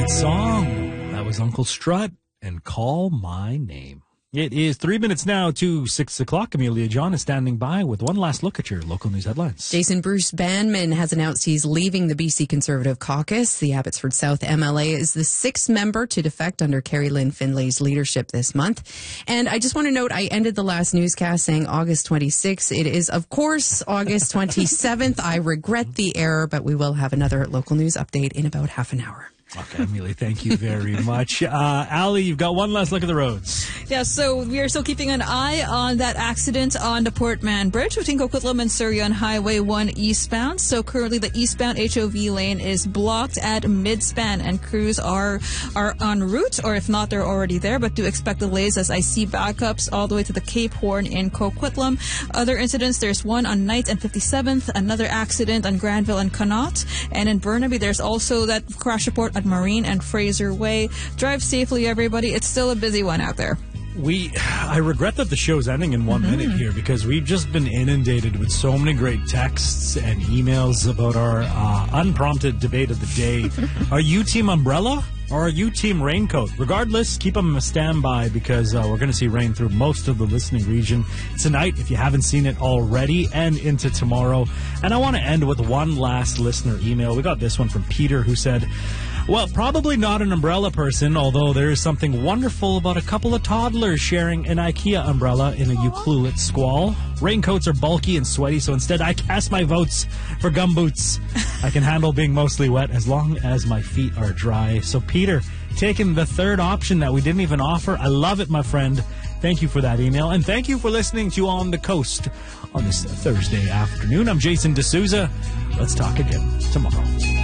Good song. That was Uncle Strut and Call My Name. It is 3 minutes now to 6 o'clock. Amelia John is standing by with one last look at your local news headlines. Jason Bruce Banman has announced he's leaving the BC Conservative Caucus. The Abbotsford South MLA is the sixth member to defect under Carrie Lynn Finlay's leadership this month. And I just want to note, I ended the last newscast saying August 26th. It is, of course, August 27th. I regret the error, but we will have another local news update in about half an hour. Okay, Amelia, thank you very much. Ali, you've got one last look at the roads. Yeah, so we are still keeping an eye on that accident on the Port Mann Bridge between Coquitlam and Surrey on Highway 1 eastbound. So currently the eastbound HOV lane is blocked at mid-span and crews are en route, or if not, they're already there, but do expect delays as I see backups all the way to the Cape Horn in Coquitlam. Other incidents, there's one on Knights and 57th, another accident on Granville and Connaught, and in Burnaby there's also that crash report at Marine and Fraser Way. Drive safely, everybody. It's still a busy one out there. I regret that the show's ending in 1 minute here because we've just been inundated with so many great texts and emails about our unprompted debate of the day. Are you team umbrella or are you team raincoat? Regardless, keep them a standby because we're going to see rain through most of the listening region tonight if you haven't seen it already and into tomorrow. And I want to end with one last listener email. We got this one from Peter who said, well, probably not an umbrella person, although there is something wonderful about a couple of toddlers sharing an IKEA umbrella in a Ucluelet squall. Raincoats are bulky and sweaty, so instead I cast my votes for gumboots. I can handle being mostly wet as long as my feet are dry. So Peter, taking the third option that we didn't even offer. I love it, my friend. Thank you for that email, and thank you for listening to On the Coast on this Thursday afternoon. I'm Jason D'Souza. Let's talk again tomorrow.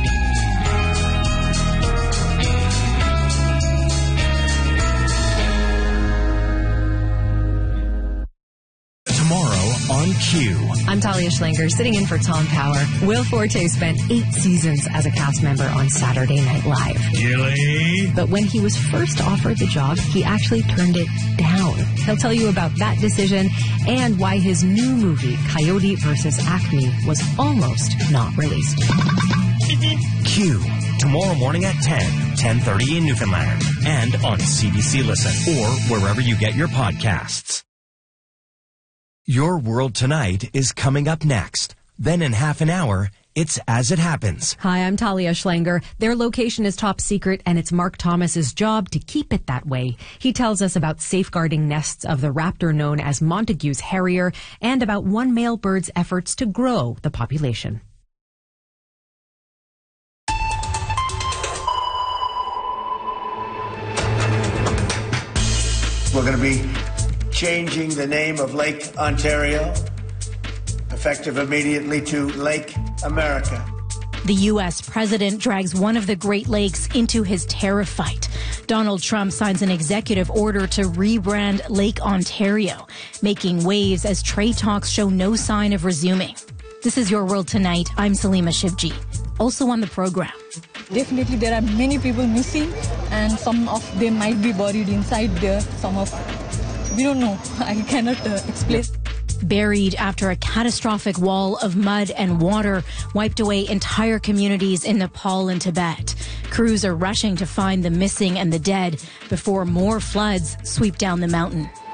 Tomorrow on Q. I'm Talia Schlanger, sitting in for Tom Power. Will Forte spent 8 seasons as a cast member on Saturday Night Live. Gilly. But when he was first offered the job, he actually turned it down. He'll tell you about that decision and why his new movie, Coyote vs. Acme, was almost not released. Q. Tomorrow morning at 10:30 in Newfoundland. And on CBC Listen or wherever you get your podcasts. Your World Tonight is coming up next. Then in half an hour, it's As It Happens. Hi, I'm Talia Schlanger. Their location is top secret, and it's Mark Thomas's job to keep it that way. He tells us about safeguarding nests of the raptor known as Montagu's Harrier and about one male bird's efforts to grow the population. We're going to be changing the name of Lake Ontario, effective immediately, to Lake America. The U.S. president drags one of the Great Lakes into his tariff fight. Donald Trump signs an executive order to rebrand Lake Ontario, making waves as trade talks show no sign of resuming. This is Your World Tonight. I'm Salima Shivji. Also on the program. Definitely there are many people missing and some of them might be buried inside there. We don't know. I cannot explain. Buried after a catastrophic wall of mud and water wiped away entire communities in Nepal and Tibet. Crews are rushing to find the missing and the dead before more floods sweep down the mountain.